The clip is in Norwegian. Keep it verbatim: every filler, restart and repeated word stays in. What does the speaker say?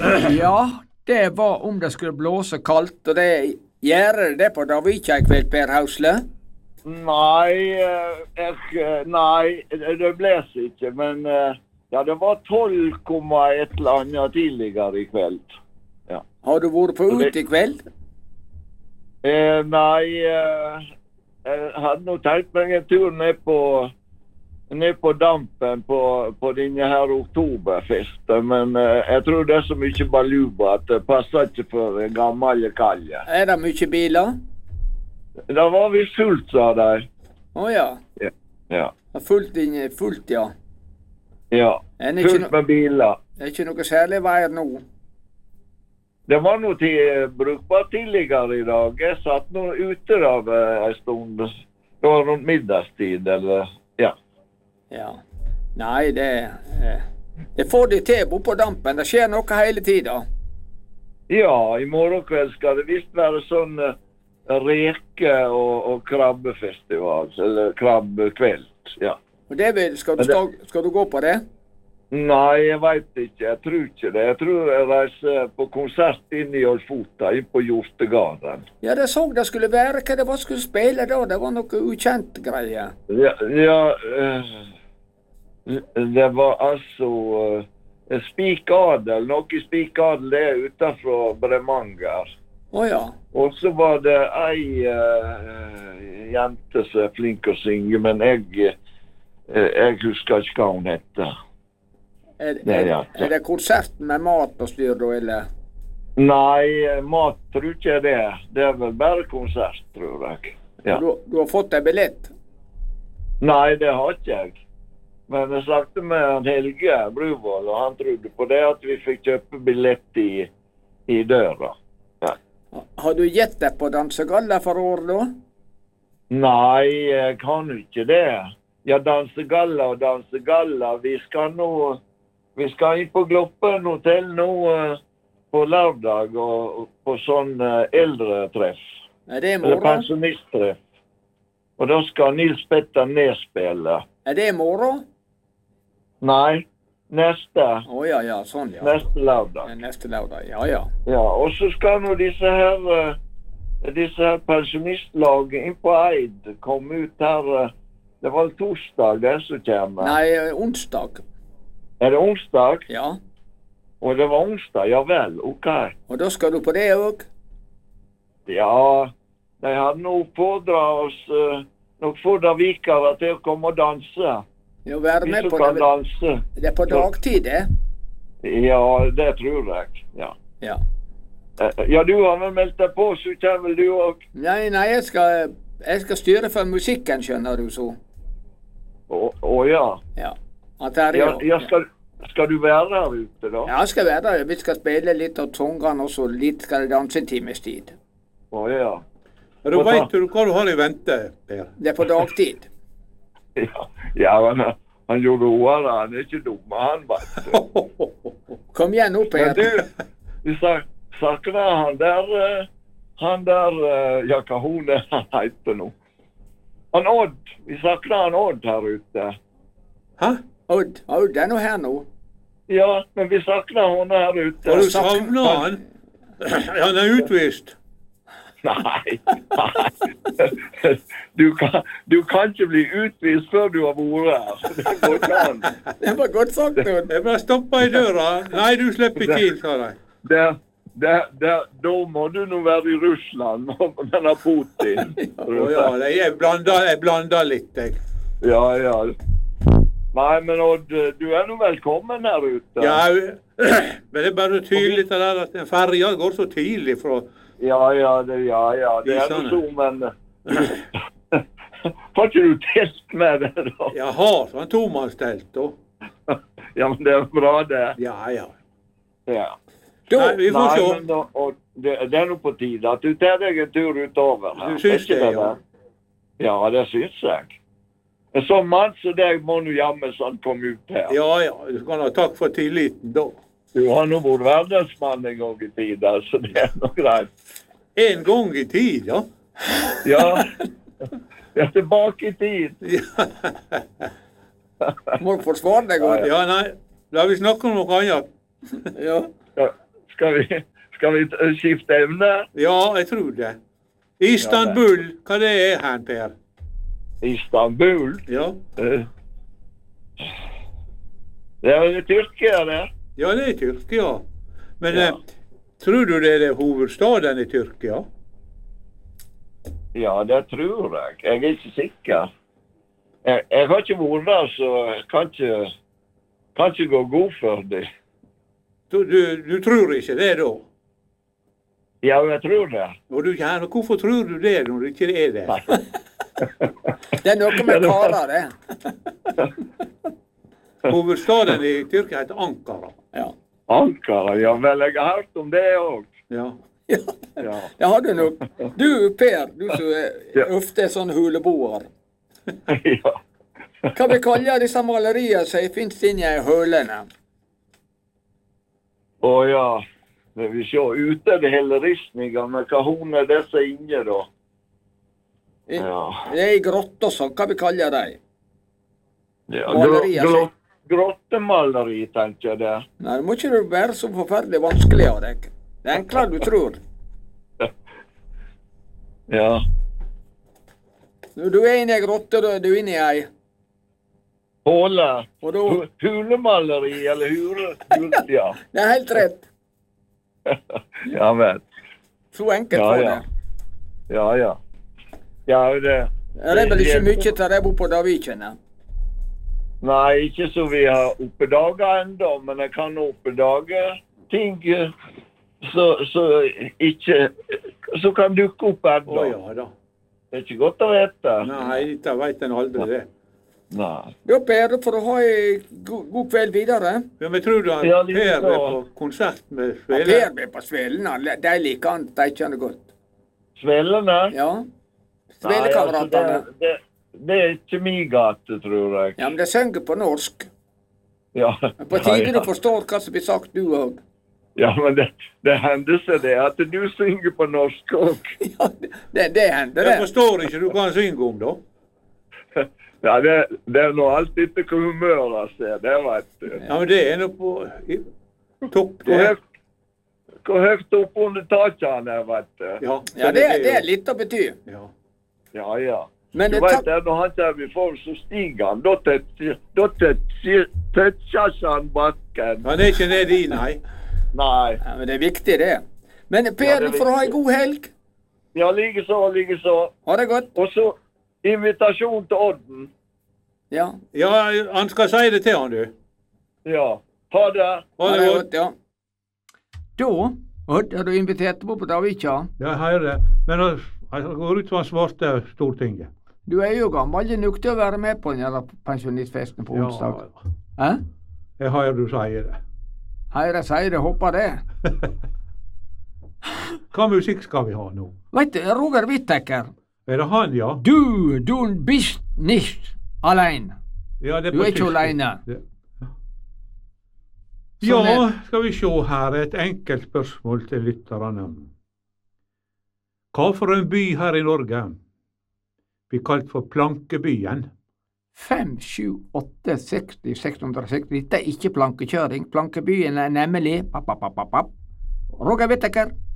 Ja, det var om det skulle blåse kaldt, og det gjør det det på Davika i kveld, Per Hausle? Nei, eh, jeg, eh, nei, det blåser ikke, men eh, ja, det var tolv komma et eller annet tidligere i kveld. Ja. Har du vært på ute i kveld? Eh, nei, eh, jeg hadde nå tenkt meg en tur ned på ned på dampen på, på denne her oktoberfesten, men eh, jeg tror det er så mye baluba at det passer ikke for gamle kalje. Er det mye biler? Da var vi fullt, sa de. Å ja. Ja. Ja. Fullt, inn, fullt, ja. Ja, Er det ikke fullt no- med biler. Det er ikke noe særlig veier nå. Det var noe til brukbart tidligere i dag. Jeg satt nå ute av eh, en stund. Det var rundt middagstid, eller, ja. Ja. Nei, det eh, Det får de til oppe på dampen. Det skjer noe hele tida. Ja, i morgen kveld skal det visst være sånn eh, reke- og, og krabbefestival, eller krabbekveld, ja. Og det vil, skal, du Men det- stå, skal du gå på det? Nei, jeg vet ikke. Jeg tror ikke det. Jeg tror jeg reiser på konsert inn i Olfota, inn på Hjortegarden. Ja, det så det skulle være. Hva det var skulle spille da? Det var noe ukjent greie. Ja, ja eh, det var altså uh, Spik Adel, noe i Spik Adel, det er utenfor Bremanger. Å ja. Og så var det ei uh, jente som er flink å synge, men jeg, uh, jeg husker ikke hva hun heter. Er, Det er er, ja. er det konsert med mat og styr da, eller? Nei, eh, mat tror ikke jeg det er. Det er vel bare konsert, tror jeg. Ja. Du, du har fått deg billett? Nei, det har ikke jeg. Men jeg snakket med han Helge Bruvoll, og han trodde på det at vi fikk kjøpe billett i, i døra. Ja. Har du gitt deg på dansegalla for år da? Nei, jeg kan jo ikke det. Ja, dansegalla og dansegalla. Vi skal nå, vi skal inn på Gloppen hotell nå uh, på lørdag og, og på sånn uh, eldretreff. Er det i Eller morgen? pensjonisttreff. Og da skal Nils Petter Nes spille. Er det i morgen? Nei, neste, Å ja, ja, sånn ja. neste lørdag. Neste lørdag, ja, ja. Ja, og så skal nå disse her, uh, disse her pensjonistlag inn på Eid komme ut her. Uh, det var torsdag det som kommer. Nei, eh, onsdag. Er det onsdag? Ja. Og det var onsdag, ja vel, ok. Og da skal du på det òg? Ja, de hadde nå pådra oss uh, noen få davikere til å komme og danse. Ja, være Vi med som på kan det. danse. Det er på dagtid, det? Ja, det tror jeg, ja. Ja. Eh, Ja, du har vel meldt deg på, så kommer du også. Nei, nei, jeg skal, jeg skal styre for musikken, skjønner du så. Å, å ja. Ja. At her, Ja, ja skal, skal du være her ute da? Ja, jeg skal være der. Vi skal spille litt av sangene, og så litt skal det danse en times tid. Å ja. Ja, da vet du hva du har i vente, Per. Det er på dagtid. Ja, ja men han- han gjorde ordet, han er ikke dum, han vet du. Kom igjen nå, Men Per. du, vi sak- sakner han der, eh, han der, eh, ja, hva hun er han heter nå. Han Odd, vi sakner han Odd her ute. Hæ? Odd, Odd er nå her nå. Ja, men vi sakner henne her ute. Har du savnet han? Ja, han er utvist. Nei, nei. Du kan, du kan ikke bli utvist før du har vært her. Det går ikke an. Det var godt sagt, Odd. Jeg bare stoppa i døra. Nei, du slipper ikke inn, sa de. Det, det, det, da må du nå være i Russland med denne Putin. Å ja, jeg blander, jeg blander litt, jeg. Ja, ja. Nei, men Odd, du er nå velkommen her ute. Ja, men det er bare tydelig det der at den ferja går så tidlig fra Ja, ja, det, ja, ja. Det er noe så, men... Får ikke du telt med det, da? Jeg har sånn tomannstelt, da. Ja, men det er bra, det. Ja, ja. Ja. Da, Nei, vi får Nei, se. men da, og det, det er nå på tide at du tar deg en tur utover her. Du syns Er ikke det, ja. det? Ja, det syns jeg. En sånn mann som deg må nå jammen sånn komme ut her. Ja, ja. Du kan ha takk for tilliten, da. Du har nå vært verdensmann en gang i tida, så det er noe greit. En gang i tid, ja. Ja, jeg er tilbake i tid. må du forsvare deg, Odd. Ja, nei. La vi snakke om noe annet. Ja. Ja, Skal vi, skal vi t- skifte emne? Ja, jeg tror det. Istanbul, hva det er her, Per? Istanbul? Ja, Eh, Det er jo Tyrkia, det. ja det er Tyrkia. Men Ja. eh, tror du det er hovedstaden i Tyrkia? Ja, det tror jeg. Jeg er ikke sikker. Jeg, jeg har ikke vært der, så jeg kan ikke, kan ikke gå god for det. Du, du, du tror ikke det da? Ja, jeg tror det. Og du, ja, hvorfor tror du det når du ikke er det? Nei. Det er noe med karer, det. Hovedstaden i Tyrkia heter Ankara. Ja. Ankara, ja vel, jeg har hørt om det òg. Ja. Ja, Ja. det har du nok. Du, Per, du som er Ja. ofte er sånn huleboer. ja. Hva vi kaller disse maleriene som finnes inni i hølene? Å ja. Det vil se ute det hele ristninga, men hva hun er disse inne da? I- Ja. Det er i grotta så, hva vi kaller de? ja. Maleri, Grå, altså. grå, grottemaleri, tenker jeg det. Nei, det må ikke du være så forferdelig vanskelig av deg. Det er enklere du tror. Ja. Når du er inne i ei grotte, da er du inne i ei. Håle. Og da, Hu- Hulemaleri, eller hure... hul- Ja. det er helt rett. Ja vel. Så enkelt Ja, var ja. det. Ja, ja. Ja, det... Det er vel ikke mye til det er på Davikene. Nei, ikke så vi har oppdaget enda, men jeg kan oppdage ting eh, så, så ikke så kan dukke opp Å enda. ja da. Det er ikke godt å vite. Nei, dette vet en aldri det. Nei. Da, Per, da får du ha en god, god kveld videre. Ja, men tror du han Ja, Per litt er så. på konsert med Ja, Svele? Per blir på Svelene. De liker han, de kjenner godt. Svellene? Ja. Nei, altså, Svelekameratene. det, det, det er ikke min gate, tror jeg. Ja, men de synger på norsk. Ja, På tide ja, du ja. forstår hva som blir sagt, du òg. Ja, men det, det hender seg det at du synger på norsk òg. Ja, det, det hender, Jeg det. forstår ikke du kan synge om, da. Ja, det, det er nå alt etter hvor humøret er, det vet du. Ja, men det er nå på i, topp, Hvor det. høyt, hvor høyt opp under taket han er, vet du. Ja, Ja, det, det er litt å bety. Ja. Ja, ja. Men Du det vet tar det, når han kommer i form, så stiger han. Da tøtser da tøtser- tøtser ikke han bakken. Han er ikke nede i, nei. Nei. ja, men det er viktig, det. Men Ja, Per, det er du får ha en viktig. god helg. Ja, likeså, likeså. Ha det godt. Og så invitasjon til Odden. Ja. Ja, han skal si det til han, du. Ja. Ha det. Ha det godt. ja. Da, Odd, har du invitert på på Davika? Ja, jeg hører det. Men han han går ut fra svarte Stortinget. Du er jo gammel nok til å være med på den her pensjonistfesten på onsdag. Hæ? Jeg hører du sier det. Høyre sier det, håper det. Hva musikk skal vi ha nå? Vet du, Roger Whittaker, Er det han, ja? du, du bist nicht allein. Ja, det Du på er ikke tysk. alene. Det- Sånn Ja, er- skal vi se her. Et enkelt spørsmål til lytterne. Hva for en by her i Norge blir kalt for Plankebyen? fem, sju, åtte, seksti, seks hundre og seksti. Dette er ikke plankekjøring. Plankebyen er nemlig papp, papp, papp, papp. Roger Whittaker.